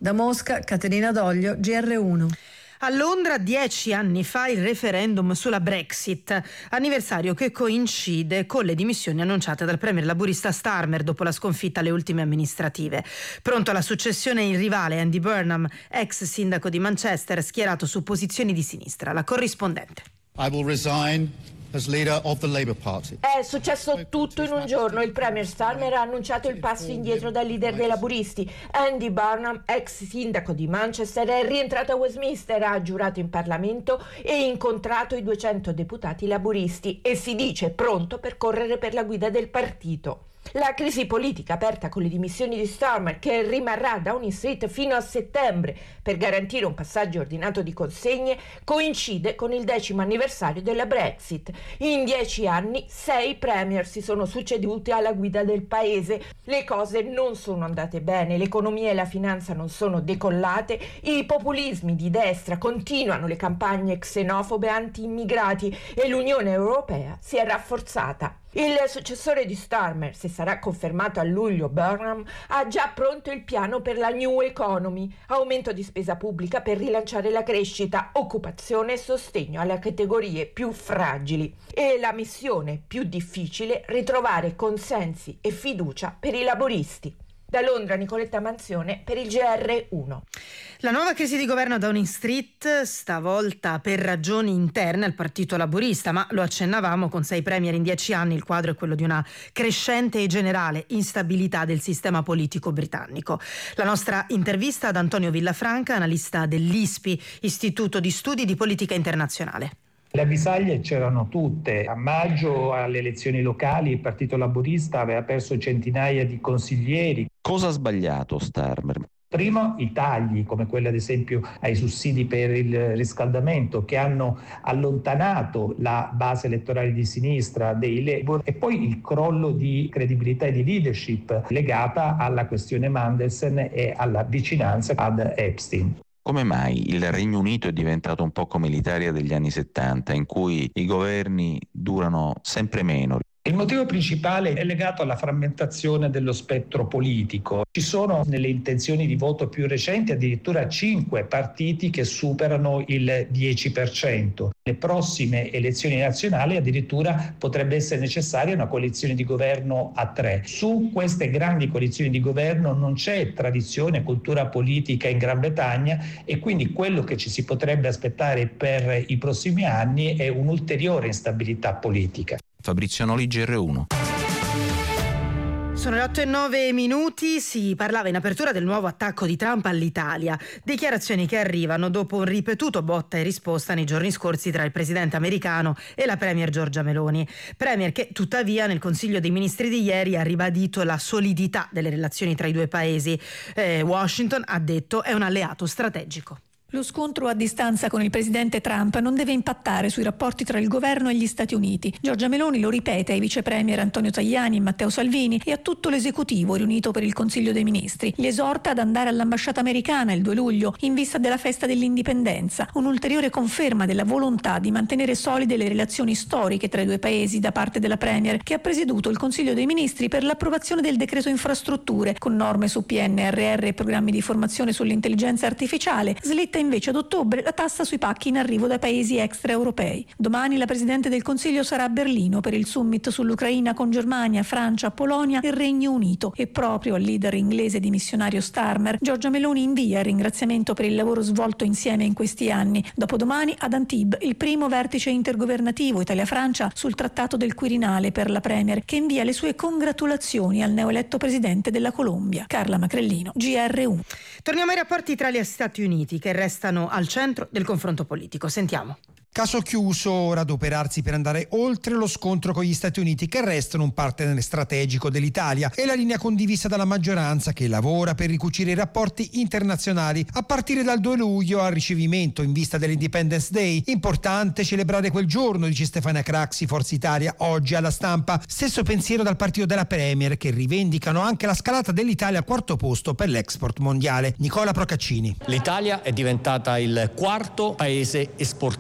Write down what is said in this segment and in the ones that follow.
Da Mosca, Caterina Doglio, GR1. A Londra 10 anni fa il referendum sulla Brexit, anniversario che coincide con le dimissioni annunciate dal premier laburista Starmer dopo la sconfitta alle ultime amministrative. Pronto alla successione il rivale Andy Burnham, ex sindaco di Manchester, schierato su posizioni di sinistra. La corrispondente. I will resign as leader of the Labour Party. È successo tutto in un giorno. Il premier Starmer ha annunciato il passo indietro dal leader dei laburisti. Andy Burnham, ex sindaco di Manchester, è rientrato a Westminster, ha giurato in Parlamento e incontrato i 200 deputati laburisti e si dice pronto per correre per la guida del partito. La crisi politica aperta con le dimissioni di Starmer, che rimarrà a Downing Street fino a settembre per garantire un passaggio ordinato di consegne, coincide con il 10° anniversario della Brexit. In 10 anni 6 premier si sono succeduti alla guida del paese. Le cose non sono andate bene, l'economia e la finanza non sono decollate, i populismi di destra continuano le campagne xenofobe anti-immigrati e l'Unione Europea si è rafforzata. Il successore di Starmer, se sarà confermato a luglio Burnham, ha già pronto il piano per la New Economy, aumento di spesa pubblica per rilanciare la crescita, occupazione e sostegno alle categorie più fragili. E la missione più difficile, ritrovare consensi e fiducia per i laboristi. Da Londra, Nicoletta Manzione per il GR1. La nuova crisi di governo a Downing Street, stavolta per ragioni interne al Partito Laburista, ma lo accennavamo, con 6 premier in 10 anni il quadro è quello di una crescente e generale instabilità del sistema politico britannico. La nostra intervista ad Antonio Villafranca, analista dell'ISPI, Istituto di Studi di Politica Internazionale. Le avvisaglie c'erano tutte. A maggio, alle elezioni locali, il Partito Laburista aveva perso centinaia di consiglieri. Cosa ha sbagliato Starmer? Primo, i tagli, come quelli ad esempio ai sussidi per il riscaldamento, che hanno allontanato la base elettorale di sinistra dei Labour, e poi il crollo di credibilità e di leadership legata alla questione Mandelson e alla vicinanza ad Epstein. Come mai il Regno Unito è diventato un po' come l'Italia degli anni 70, in cui i governi durano sempre meno? Il motivo principale è legato alla frammentazione dello spettro politico. Ci sono nelle intenzioni di voto più recenti addirittura 5 partiti che superano il 10%. Le prossime elezioni nazionali addirittura potrebbe essere necessaria una coalizione di governo a 3. Su queste grandi coalizioni di governo non c'è tradizione, cultura politica in Gran Bretagna, e quindi quello che ci si potrebbe aspettare per i prossimi anni è un'ulteriore instabilità politica. Fabrizio Noli, GR1. Sono le 8:09, si parlava in apertura del nuovo attacco di Trump all'Italia, dichiarazioni che arrivano dopo un ripetuto botta e risposta nei giorni scorsi tra il presidente americano e la premier Giorgia Meloni, premier che tuttavia nel Consiglio dei Ministri di ieri ha ribadito la solidità delle relazioni tra i due paesi. Washington, ha detto, è un alleato strategico. Lo scontro a distanza con il presidente Trump non deve impattare sui rapporti tra il governo e gli Stati Uniti. Giorgia Meloni lo ripete ai vice premier Antonio Tajani e Matteo Salvini e a tutto l'esecutivo riunito per il Consiglio dei Ministri. Li esorta ad andare all'ambasciata americana il 2 luglio in vista della festa dell'indipendenza, un'ulteriore conferma della volontà di mantenere solide le relazioni storiche tra i due paesi da parte della premier, che ha presieduto il Consiglio dei Ministri per l'approvazione del decreto infrastrutture con norme su PNRR e programmi di formazione sull'intelligenza artificiale. Slitta invece ad ottobre la tassa sui pacchi in arrivo dai paesi extraeuropei. Domani la Presidente del Consiglio sarà a Berlino per il summit sull'Ucraina con Germania, Francia, Polonia e Regno Unito, e proprio al leader inglese dimissionario Starmer Giorgia Meloni invia il ringraziamento per il lavoro svolto insieme in questi anni. Dopodomani ad Antibes il primo vertice intergovernativo Italia-Francia sul trattato del Quirinale per la Premier, che invia le sue congratulazioni al neoeletto presidente della Colombia. Carla Macrellino, GR1. Torniamo ai rapporti tra gli Stati Uniti, che restano al centro del confronto politico. Sentiamo. Caso chiuso, ora adoperarsi per andare oltre lo scontro con gli Stati Uniti, che restano un partner strategico dell'Italia. È la linea condivisa dalla maggioranza, che lavora per ricucire i rapporti internazionali a partire dal 2 luglio al ricevimento in vista dell'Independence Day. Importante celebrare quel giorno, dice Stefania Craxi, Forza Italia, oggi alla Stampa. Stesso pensiero dal partito della Premier, che rivendicano anche la scalata dell'Italia al 4° posto per l'export mondiale. Nicola Procaccini. L'Italia è diventata il 4º paese esportatore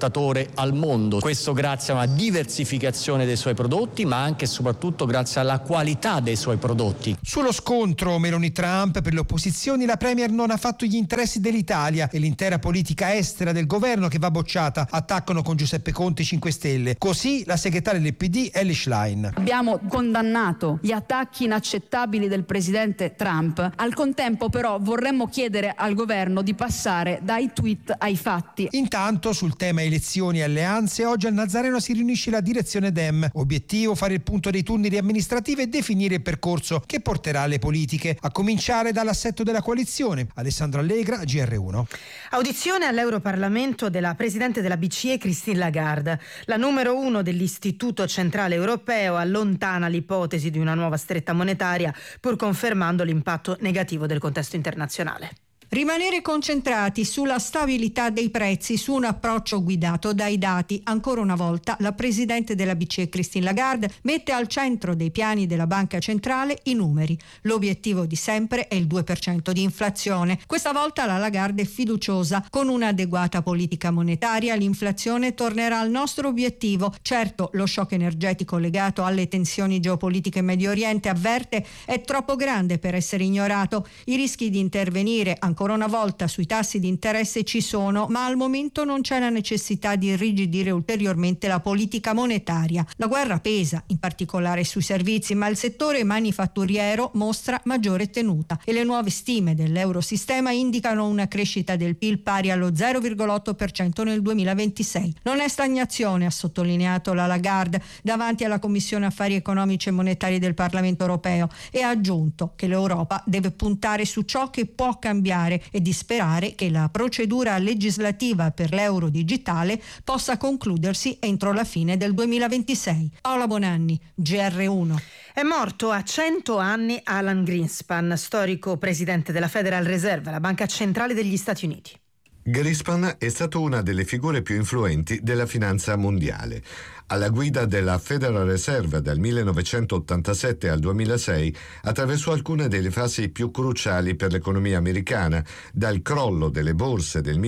vendere al mondo. Questo grazie a una diversificazione dei suoi prodotti, ma anche e soprattutto grazie alla qualità dei suoi prodotti. Sullo scontro Meloni-Trump, per le opposizioni la Premier non ha fatto gli interessi dell'Italia e l'intera politica estera del governo che va bocciata. Attaccano con Giuseppe Conte 5 Stelle. Così la segretaria del PD Elly Schlein. Abbiamo condannato gli attacchi inaccettabili del presidente Trump. Al contempo però vorremmo chiedere al governo di passare dai tweet ai fatti. Intanto sul tema elezioni e alleanze oggi al Nazareno si riunisce la direzione Dem. Obiettivo fare il punto dei turni amministrativi e definire il percorso che porterà alle politiche, a cominciare dall'assetto della coalizione. Alessandro Allegra, GR1. Audizione all'Europarlamento della Presidente della BCE Christine Lagarde. La numero 1 dell'Istituto Centrale Europeo allontana l'ipotesi di una nuova stretta monetaria, pur confermando l'impatto negativo del contesto internazionale. Rimanere concentrati sulla stabilità dei prezzi, su un approccio guidato dai dati. Ancora una volta la Presidente della BCE Christine Lagarde mette al centro dei piani della Banca Centrale i numeri. L'obiettivo di sempre è il 2% di inflazione. Questa volta la Lagarde è fiduciosa. Con un'adeguata politica monetaria l'inflazione tornerà al nostro obiettivo. Certo, lo shock energetico legato alle tensioni geopolitiche in Medio Oriente, avverte, è troppo grande per essere ignorato. I rischi di intervenire ancora una volta sui tassi di interesse ci sono, ma al momento non c'è la necessità di irrigidire ulteriormente la politica monetaria. La guerra pesa, in particolare sui servizi, ma il settore manifatturiero mostra maggiore tenuta e le nuove stime dell'Eurosistema indicano una crescita del PIL pari allo 0,8% nel 2026. Non è stagnazione, ha sottolineato la Lagarde davanti alla Commissione Affari Economici e Monetari del Parlamento Europeo, e ha aggiunto che l'Europa deve puntare su ciò che può cambiare e di sperare che la procedura legislativa per l'euro digitale possa concludersi entro la fine del 2026. Paola Bonanni, GR1. È morto a 100 anni Alan Greenspan, storico presidente della Federal Reserve, la banca centrale degli Stati Uniti. Greenspan è stato una delle figure più influenti della finanza mondiale. Alla guida della Federal Reserve dal 1987 al 2006 attraversò alcune delle fasi più cruciali per l'economia americana, dal crollo delle borse del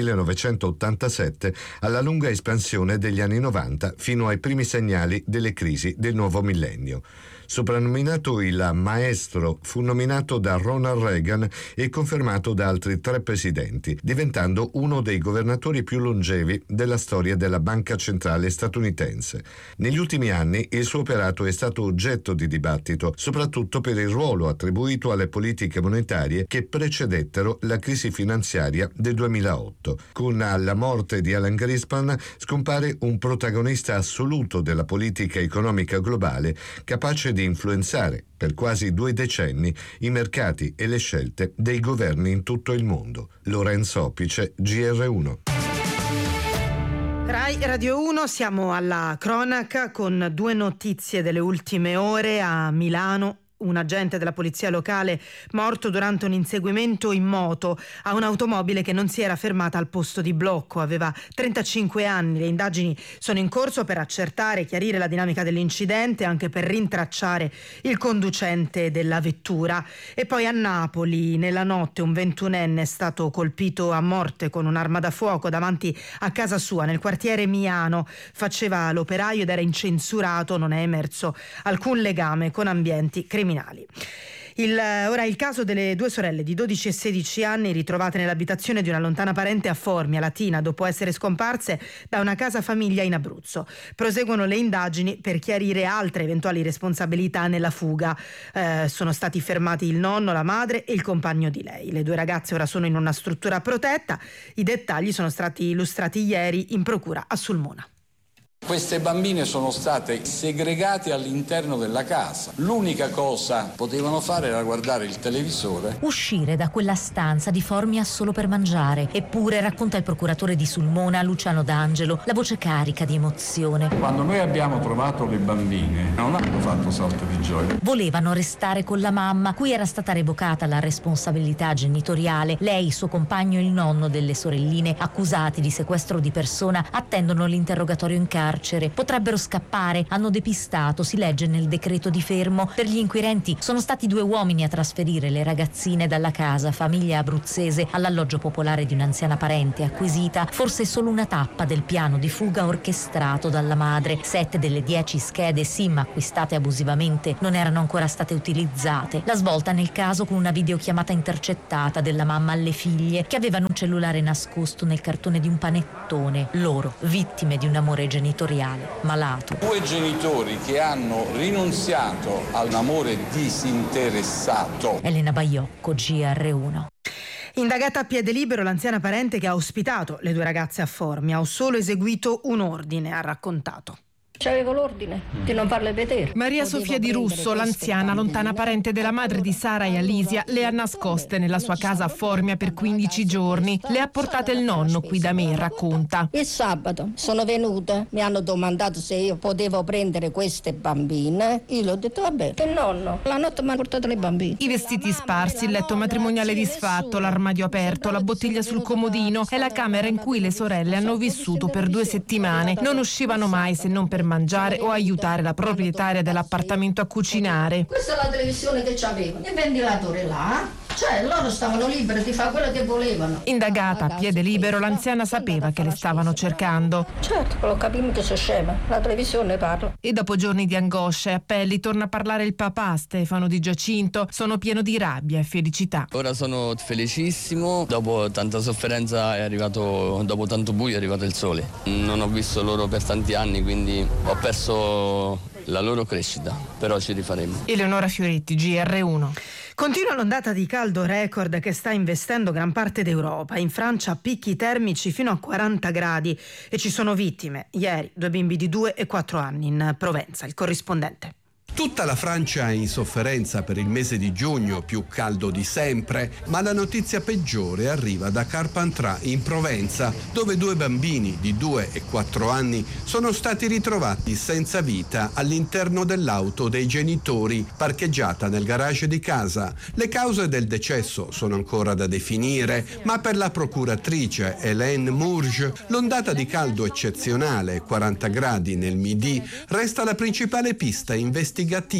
1987 alla lunga espansione degli anni 90 fino ai primi segnali delle crisi del nuovo millennio. Soprannominato il maestro, fu nominato da Ronald Reagan e confermato da altri 3 presidenti, diventando uno dei governatori più longevi della storia della banca centrale statunitense. Negli ultimi anni il suo operato è stato oggetto di dibattito, soprattutto per il ruolo attribuito alle politiche monetarie che precedettero la crisi finanziaria del 2008. Con la morte di Alan Greenspan scompare un protagonista assoluto della politica economica globale, capace di influenzare per quasi 2 decenni i mercati e le scelte dei governi in tutto il mondo. Lorenzo Opice, GR1. Rai Radio 1, siamo alla cronaca con 2 notizie delle ultime ore. A Milano un agente della polizia locale morto durante un inseguimento in moto a un'automobile che non si era fermata al posto di blocco. Aveva 35 anni. Le indagini sono in corso per accertare e chiarire la dinamica dell'incidente, anche per rintracciare il conducente della vettura. E poi a Napoli nella notte un 21enne è stato colpito a morte con un'arma da fuoco davanti a casa sua nel quartiere Miano. Faceva l'operaio ed era incensurato, non è emerso alcun legame con ambienti criminali. Ora il caso delle 2 sorelle di 12 e 16 anni ritrovate nell'abitazione di una lontana parente a Formia, Latina, dopo essere scomparse da una casa famiglia in Abruzzo. Proseguono le indagini per chiarire altre eventuali responsabilità nella fuga. Sono stati fermati il nonno, la madre e il compagno di lei. Le 2 ragazze ora sono in una struttura protetta. I dettagli sono stati illustrati ieri in procura a Sulmona. Queste bambine sono state segregate all'interno della casa. L'unica cosa che potevano fare era guardare il televisore. Uscire da quella stanza di Formia solo per mangiare. Eppure, racconta il procuratore di Sulmona, Luciano D'Angelo, la voce carica di emozione. Quando noi abbiamo trovato le bambine, non hanno fatto salto di gioia. Volevano restare con la mamma, cui era stata revocata la responsabilità genitoriale. Lei, il suo compagno e il nonno delle sorelline, accusati di sequestro di persona, attendono l'interrogatorio in carcere. carcere. Potrebbero scappare, hanno depistato, si legge nel decreto di fermo. Per gli inquirenti sono stati 2 uomini a trasferire le ragazzine dalla casa famiglia abruzzese all'alloggio popolare di un'anziana parente acquisita, forse solo una tappa del piano di fuga orchestrato dalla madre. 7 delle 10 schede SIM acquistate abusivamente non erano ancora state utilizzate. La svolta nel caso con una videochiamata intercettata della mamma alle figlie che avevano un cellulare nascosto nel cartone di un panettone. Loro, vittime di un amore genitoriale malato. 2 genitori che hanno rinunziato a un amore disinteressato. Elena Baiocco, GR1. Indagata a piede libero l'anziana parente che ha ospitato le 2 ragazze a Formia. Ho solo eseguito un ordine, ha raccontato. C'avevo l'ordine di non farle vedere. Maria Sofia Di Russo, l'anziana, lontana parente della madre di Sara e Alisia, le ha nascoste nella sua casa a Formia per 15 giorni. Le ha portate il nonno qui da me, racconta. Il sabato sono venuta, mi hanno domandato se io potevo prendere queste bambine. Io ho detto vabbè. Il nonno la notte mi ha portato le bambine. I vestiti sparsi, il letto matrimoniale disfatto, l'armadio aperto, la bottiglia sul comodino. È la camera in cui le sorelle hanno vissuto per 2 settimane. Non uscivano mai se non per mangiare o aiutare la proprietaria dell'appartamento a cucinare. Questa è la televisione che c'avevano, il ventilatore là, cioè loro stavano liberi di fare quello che volevano. Indagata a piede libero, l'anziana sapeva che le stavano cercando. Certo, lo capiamo che sono scema, la televisione parla. E dopo giorni di angoscia e appelli torna a parlare il papà Stefano Di Giacinto. Sono pieno di rabbia e felicità. Ora sono felicissimo, dopo tanta sofferenza è arrivato, dopo tanto buio è arrivato il sole. Non ho visto loro per tanti anni, quindi ho perso la loro crescita, però ci rifaremo. Eleonora Fioretti, GR1. Continua l'ondata di caldo record che sta investendo gran parte d'Europa. In Francia picchi termici fino a 40 gradi e ci sono vittime. Ieri 2 bimbi di 2 e 4 anni in Provenza. Il corrispondente. Tutta la Francia è in sofferenza per il mese di giugno, più caldo di sempre, ma la notizia peggiore arriva da Carpentras in Provenza, dove 2 bambini di 2 e 4 anni sono stati ritrovati senza vita all'interno dell'auto dei genitori parcheggiata nel garage di casa. Le cause del decesso sono ancora da definire, ma per la procuratrice Hélène Mourge l'ondata di caldo eccezionale, 40 gradi nel Midi, resta la principale pista investigativa.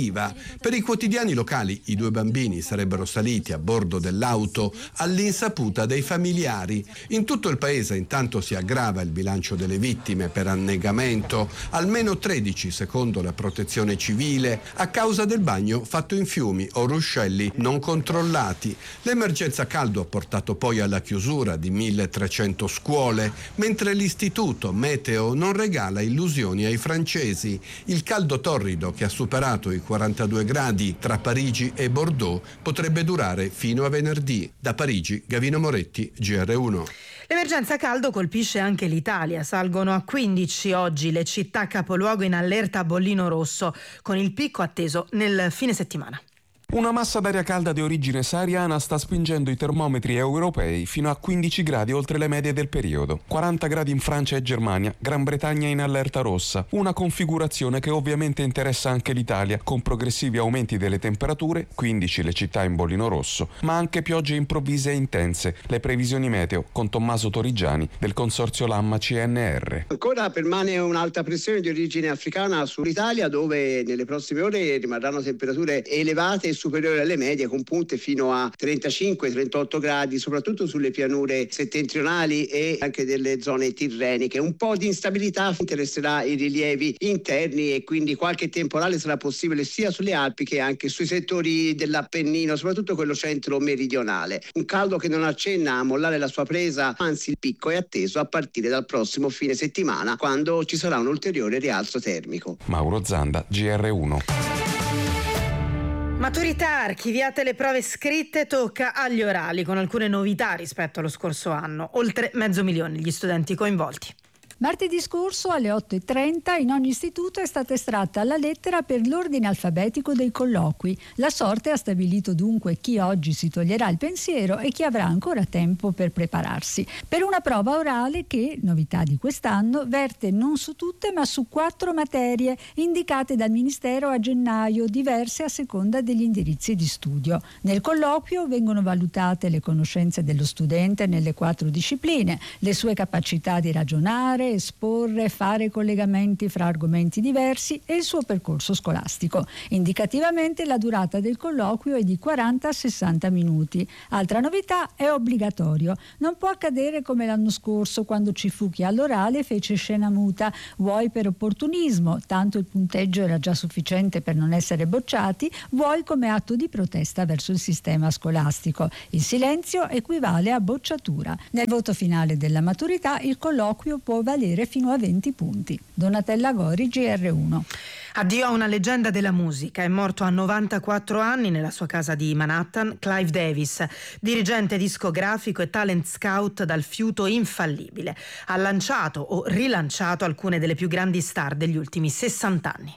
Per i quotidiani locali i 2 bambini sarebbero saliti a bordo dell'auto all'insaputa dei familiari. In tutto il paese intanto si aggrava il bilancio delle vittime per annegamento, almeno 13 secondo la protezione civile, a causa del bagno fatto in fiumi o ruscelli non controllati. L'emergenza caldo ha portato poi alla chiusura di 1300 scuole, mentre l'istituto Meteo non regala illusioni ai francesi. Il caldo torrido che ha superato i 42 gradi tra Parigi e Bordeaux potrebbe durare fino a venerdì. Da Parigi, Gavino Moretti, GR1. L'emergenza caldo colpisce anche l'Italia. Salgono a 15 oggi le città capoluogo in allerta a bollino rosso, con il picco atteso nel fine settimana. Una massa d'aria calda di origine sahariana sta spingendo i termometri europei fino a 15 gradi oltre le medie del periodo. 40 gradi in Francia e Germania, Gran Bretagna in allerta rossa. Una configurazione che ovviamente interessa anche l'Italia, con progressivi aumenti delle temperature, 15 le città in bollino rosso, ma anche piogge improvvise e intense. Le previsioni meteo con Tommaso Torigiani del consorzio Lamma CNR. Ancora permane un'alta pressione di origine africana sull'Italia, dove nelle prossime ore rimarranno temperature elevate superiore alle medie, con punte fino a 35-38 gradi, soprattutto sulle pianure settentrionali e anche delle zone tirreniche. Un po' di instabilità interesserà i rilievi interni e quindi qualche temporale sarà possibile sia sulle Alpi che anche sui settori dell'Appennino, soprattutto quello centro-meridionale. Un caldo che non accenna a mollare la sua presa, anzi il picco è atteso a partire dal prossimo fine settimana, quando ci sarà un ulteriore rialzo termico. Mauro Zanda, GR1. Maturità, archiviate le prove scritte, tocca agli orali, con alcune novità rispetto allo scorso anno. Oltre 500.000 gli studenti coinvolti. Martedì scorso alle 8:30 in ogni istituto è stata estratta la lettera per l'ordine alfabetico dei colloqui. La sorte ha stabilito dunque chi oggi si toglierà il pensiero e chi avrà ancora tempo per prepararsi. Per una prova orale che, novità di quest'anno, verte non su tutte ma su 4 materie indicate dal Ministero a gennaio, diverse a seconda degli indirizzi di studio. Nel colloquio vengono valutate le conoscenze dello studente nelle 4 discipline, le sue capacità di ragionare, spiegare, esporre, fare collegamenti fra argomenti diversi e il suo percorso scolastico. Indicativamente la durata del colloquio è di 40 a 60 minuti. Altra novità, è obbligatorio. Non può accadere come l'anno scorso, quando ci fu chi all'orale fece scena muta, vuoi per opportunismo, tanto il punteggio era già sufficiente per non essere bocciati, vuoi come atto di protesta verso il sistema scolastico. Il silenzio equivale a bocciatura. Nel voto finale della maturità il colloquio può valere fino a 20 punti. Donatella Gori, GR1. Addio a una leggenda della musica. È morto a 94 anni nella sua casa di Manhattan Clive Davis, dirigente discografico e talent scout dal fiuto infallibile. Ha lanciato o rilanciato alcune delle più grandi star degli ultimi 60 anni.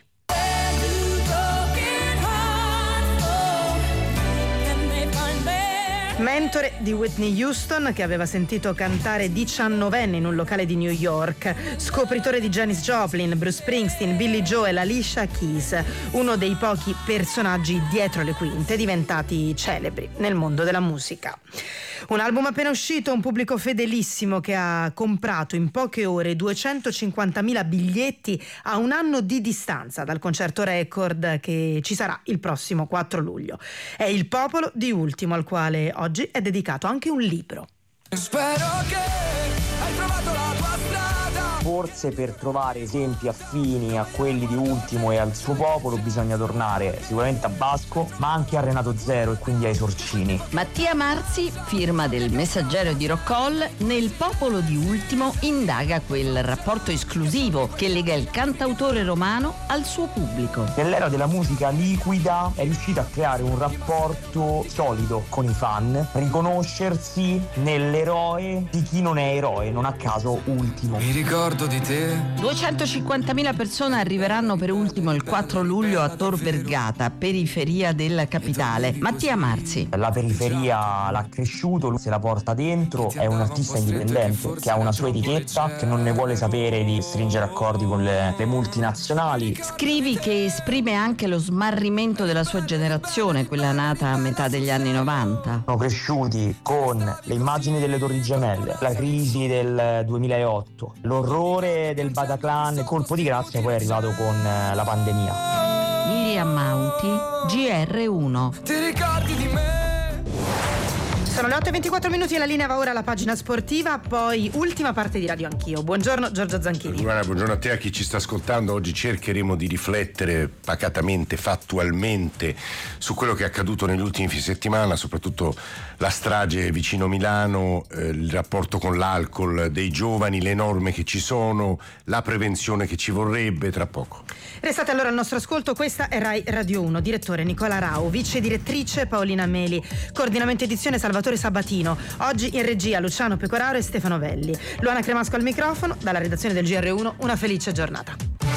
Mentore di Whitney Houston, che aveva sentito cantare 19enne in un locale di New York, scopritore di Janis Joplin, Bruce Springsteen, Billie Joel, Alicia Keys, uno dei pochi personaggi dietro le quinte diventati celebri nel mondo della musica. Un album appena uscito, un pubblico fedelissimo che ha comprato in poche ore 250.000 biglietti a un anno di distanza dal concerto record che ci sarà il prossimo 4 luglio. È il popolo di Ultimo, al quale oggi è dedicato anche un libro. Spero che hai trovato la tua strada. Forse per trovare esempi affini a quelli di Ultimo e al suo popolo bisogna tornare sicuramente a Basco, ma anche a Renato Zero e quindi ai Sorcini. Mattia Marzi, firma del Messaggero di Rockall, nel popolo di Ultimo indaga quel rapporto esclusivo che lega il cantautore romano al suo pubblico. Nell'era della musica liquida è riuscito a creare un rapporto solido con i fan, riconoscersi nell'eroe di chi non è eroe, non a caso Ultimo. Mi ricordo di te. 250.000 persone arriveranno per Ultimo il 4 luglio a Tor Vergata, periferia della capitale. Mattia Marzi. La periferia l'ha cresciuto, lui se la porta dentro, è un artista indipendente che ha una sua etichetta, che non ne vuole sapere di stringere accordi con le multinazionali. Scrivi che esprime anche lo smarrimento della sua generazione, quella nata a metà degli anni 90. Sono cresciuti con le immagini delle Torri Gemelle, la crisi del 2008, l'orrore del Bataclan, colpo di grazia poi è arrivato con la pandemia. Miriam Mauti, GR1. Ti ricordi di me? Sono le 8:24, la linea va ora alla pagina sportiva, poi ultima parte di Radio Anch'io. Buongiorno Giorgio Zanchini. Buongiorno a te, a chi ci sta ascoltando. Oggi cercheremo di riflettere pacatamente, fattualmente su quello che è accaduto negli ultimi fine settimana, soprattutto la strage vicino Milano, il rapporto con l'alcol dei giovani, le norme che ci sono, la prevenzione che ci vorrebbe, tra poco. Restate allora al nostro ascolto, questa è Rai Radio 1, direttore Nicola Rau, vice direttrice Paolina Meli, coordinamento edizione Salvatore Sabatino, oggi in regia Luciano Pecoraro e Stefano Velli. Luana Cremasco al microfono, dalla redazione del GR1 una felice giornata.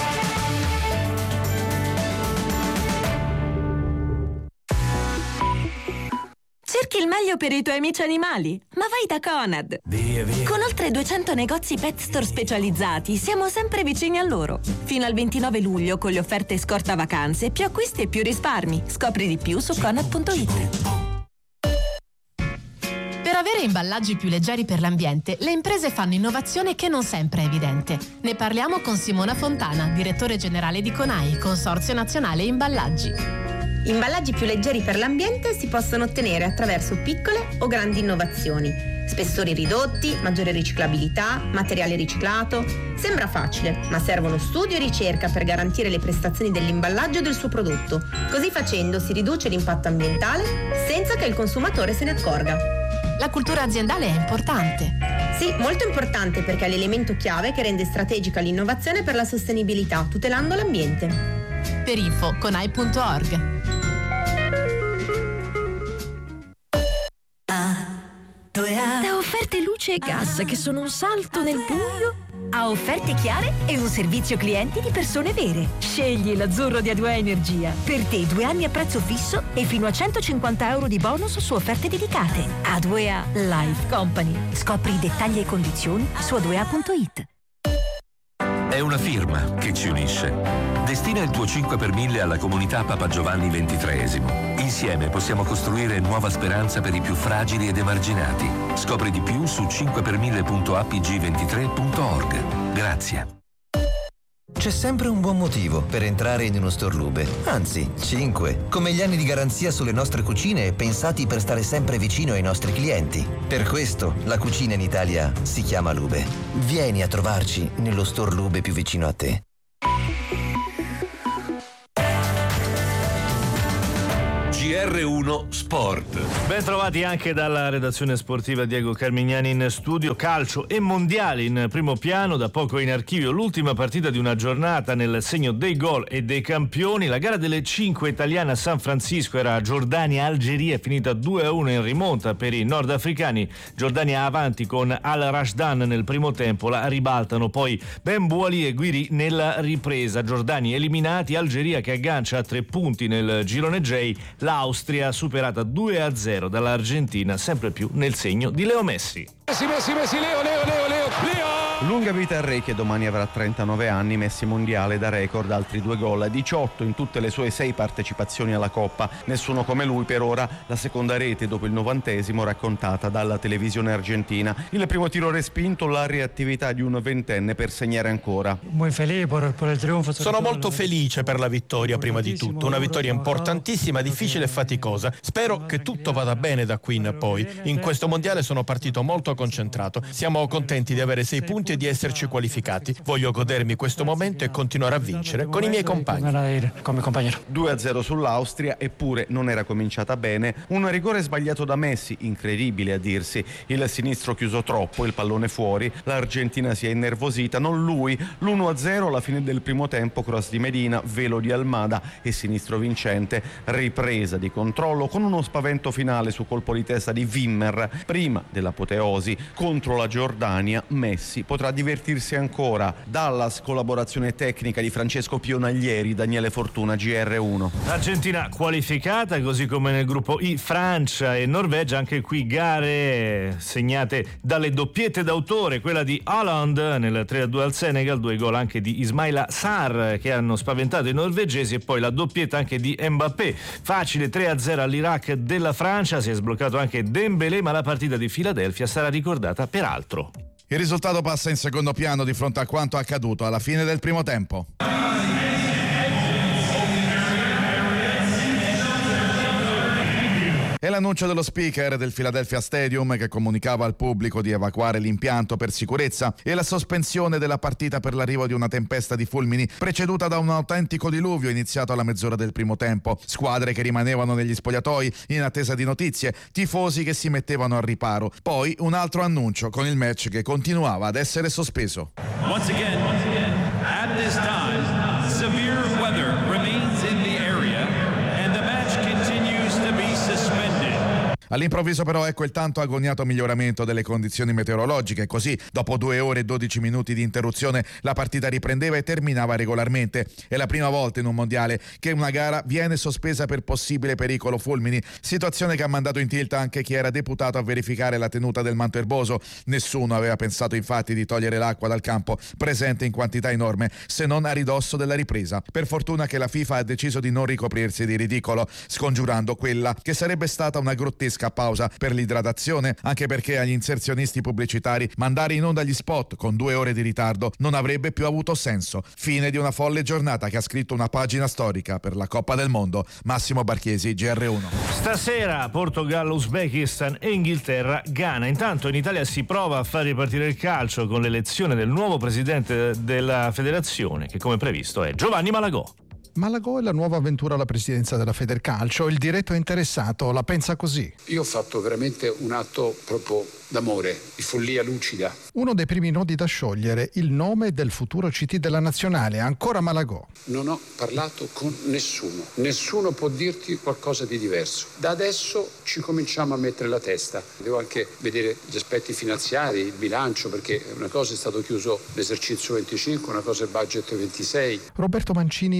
Cerchi il meglio per i tuoi amici animali? Ma vai da Conad! Via. Con oltre 200 negozi pet store specializzati, siamo sempre vicini a loro. Fino al 29 luglio, con le offerte scorta vacanze, più acquisti e più risparmi. Scopri di più su Conad.it. Per avere imballaggi più leggeri per l'ambiente, le imprese fanno innovazione che non sempre è evidente. Ne parliamo con Simona Fontana, direttore generale di CONAI, Consorzio Nazionale Imballaggi. Imballaggi più leggeri per l'ambiente si possono ottenere attraverso piccole o grandi innovazioni. Spessori ridotti, maggiore riciclabilità, materiale riciclato. Sembra facile, ma servono studio e ricerca per garantire le prestazioni dell'imballaggio e del suo prodotto. Così facendo si riduce l'impatto ambientale senza che il consumatore se ne accorga. La cultura aziendale è importante. Sì, molto importante, perché è l'elemento chiave che rende strategica l'innovazione per la sostenibilità, tutelando l'ambiente. Per info, conai.org. Da offerte luce e gas che sono un salto nel buio a offerte chiare e un servizio clienti di persone vere. Scegli l'azzurro di A2A Energia. Per te 2 anni a prezzo fisso e fino a 150 euro di bonus su offerte dedicate. A2A Life Company. Scopri i dettagli e condizioni su A2A.it. È una firma che ci unisce. Destina il tuo 5 per 1000 alla comunità Papa Giovanni XXIII. Insieme possiamo costruire nuova speranza per i più fragili ed emarginati. Scopri di più su 5per1000.apg23.org. Grazie. C'è sempre un buon motivo per entrare in uno store Lube, anzi 5, come gli anni di garanzia sulle nostre cucine pensati per stare sempre vicino ai nostri clienti. Per questo la cucina in Italia si chiama Lube. Vieni a trovarci nello store Lube più vicino a te. GR1 Sport. Ben trovati anche dalla redazione sportiva. Diego Carmignani in studio. Calcio e mondiali in primo piano, da poco in archivio l'ultima partita di una giornata nel segno dei gol e dei campioni. La gara delle 5 italiane a San Francisco era Giordania-Algeria, finita 2-1 in rimonta per i nordafricani. Giordania avanti con Al-Rashdan nel primo tempo, la ribaltano poi Ben Bouali e Guiri nella ripresa. Giordani eliminati, Algeria che aggancia a 3 punti nel girone J. L'Austria superata 2-0 dall'Argentina, sempre più nel segno di Leo Messi. Messi, Leo! Lunga vita al re che domani avrà 39 anni, Messi mondiale da record, altri 2 gol, 18 in tutte le sue 6 partecipazioni alla Coppa, nessuno come lui per ora, la seconda rete dopo il 90° raccontata dalla televisione argentina. Il primo tiro respinto, la reattività di un ventenne per segnare ancora. Sono molto felice per la vittoria prima di tutto, una vittoria importantissima, difficile e faticosa. Spero che tutto vada bene da qui in poi. In questo mondiale sono partito molto concentrato, siamo contenti di avere 6 punti e di esserci qualificati. Voglio godermi questo momento e continuare a vincere con i miei compagni. 2-0 sull'Austria, eppure non era cominciata bene. Un rigore sbagliato da Messi, incredibile a dirsi. Il sinistro chiuso troppo, il pallone fuori, l'Argentina si è innervosita, non lui. L'1-0 alla fine del primo tempo, cross di Medina, velo di Almada e sinistro vincente. Ripresa di controllo con uno spavento finale su colpo di testa di Wimmer. Prima dell'apoteosi contro la Giordania, Messi potrà divertirsi ancora. Dallas, collaborazione tecnica di Francesco Pionaglieri, Daniele Fortuna, GR1. L'Argentina qualificata, così come nel gruppo I Francia e Norvegia, anche qui gare segnate dalle doppiette d'autore, quella di Haaland nel 3-2 al Senegal, 2 gol anche di Ismaila Sarr che hanno spaventato i norvegesi, e poi la doppietta anche di Mbappé. Facile 3-0 all'Iraq della Francia, si è sbloccato anche Dembélé, ma la partita di Filadelfia sarà ricordata per altro. Il risultato passa in secondo piano di fronte a quanto accaduto alla fine del primo tempo. È l'annuncio dello speaker del Philadelphia Stadium che comunicava al pubblico di evacuare l'impianto per sicurezza, e la sospensione della partita per l'arrivo di una tempesta di fulmini preceduta da un autentico diluvio iniziato alla mezz'ora del primo tempo. Squadre che rimanevano negli spogliatoi in attesa di notizie, tifosi che si mettevano al riparo. Poi un altro annuncio con il match che continuava ad essere sospeso. Once again, at this time, severe weather remains in the area and the match continues to be suspended. All'improvviso però ecco il tanto agognato miglioramento delle condizioni meteorologiche, così dopo 2 ore e 12 minuti di interruzione la partita riprendeva e terminava regolarmente. È la prima volta in un mondiale che una gara viene sospesa per possibile pericolo fulmini, situazione che ha mandato in tilt anche chi era deputato a verificare la tenuta del manto erboso. Nessuno aveva pensato infatti di togliere l'acqua dal campo, presente in quantità enorme, se non a ridosso della ripresa. Per fortuna che la FIFA ha deciso di non ricoprirsi di ridicolo, scongiurando quella che sarebbe stata una grottesca pausa per l'idratazione, anche perché agli inserzionisti pubblicitari mandare in onda gli spot con 2 ore di ritardo non avrebbe più avuto senso. Fine di una folle giornata che ha scritto una pagina storica per la Coppa del Mondo. Massimo Barchiesi, GR1. Stasera Portogallo, Uzbekistan e Inghilterra, Ghana. Intanto in Italia si prova a far ripartire il calcio con l'elezione del nuovo presidente della federazione, che come previsto è Giovanni Malagò. Malagò è la nuova avventura alla presidenza della Federcalcio. Il diretto interessato la pensa così. Io ho fatto veramente un atto proprio d'amore, di follia lucida. Uno dei primi nodi da sciogliere, il nome del futuro CT della Nazionale, ancora Malagò. Non ho parlato con nessuno. Nessuno può dirti qualcosa di diverso. Da adesso ci cominciamo a mettere la testa. Devo anche vedere gli aspetti finanziari, il bilancio, perché una cosa è stato chiuso l'esercizio 25, una cosa è il budget 26. Roberto Mancini resta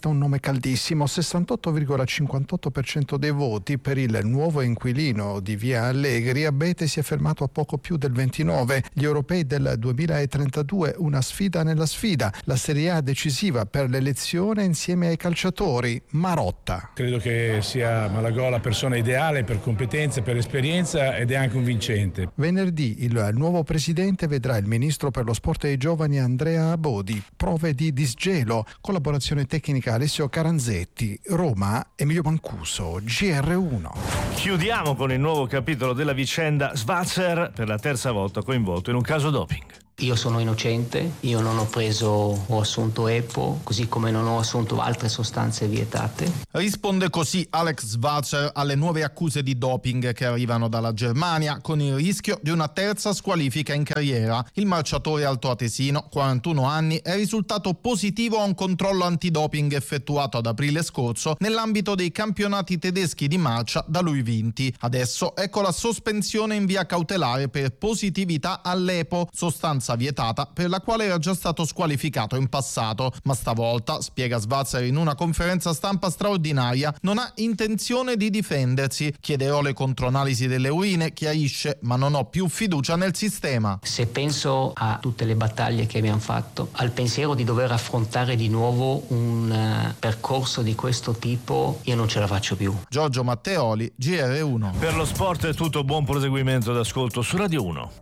un nome caldissimo, 68,58% dei voti per il nuovo inquilino di Via Allegri. Abete si è fermato a poco più del 29%. Gli europei del 2032, una sfida nella sfida, la Serie A decisiva per l'elezione insieme ai calciatori. Marotta. Credo che sia Malagò la persona ideale per competenze, per esperienza, ed è anche un vincente. Venerdì il nuovo presidente vedrà il ministro per lo sport e i giovani Andrea Abodi. Prove di disgelo, collaborazione tecnica Alessio Caranzetti, Roma Emilio Mancuso, GR1. Chiudiamo con il nuovo capitolo della vicenda Schwarzer, per la terza volta coinvolto in un caso doping. Io sono innocente, io non ho preso o assunto EPO, così come non ho assunto altre sostanze vietate. Risponde così Alex Schwarzer alle nuove accuse di doping che arrivano dalla Germania, con il rischio di una terza squalifica in carriera. Il marciatore altoatesino, 41 anni, è risultato positivo a un controllo antidoping effettuato ad aprile scorso nell'ambito dei campionati tedeschi di marcia da lui vinti. Adesso ecco la sospensione in via cautelare per positività all'EPO, sostanza vietata per la quale era già stato squalificato in passato, ma stavolta, spiega Schwarzer in una conferenza stampa straordinaria, non ha intenzione di difendersi. Chiederò le controanalisi delle urine, chiarisce, ma non ho più fiducia nel sistema. Se penso a tutte le battaglie che abbiamo fatto, al pensiero di dover affrontare di nuovo un percorso di questo tipo, io non ce la faccio più. Giorgio Matteoli, GR1. Per lo sport è tutto, buon proseguimento d'ascolto su Radio 1.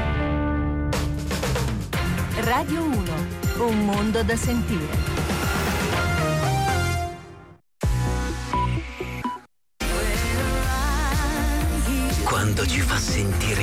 Radio 1, un mondo da sentire. Quando ci fa sentire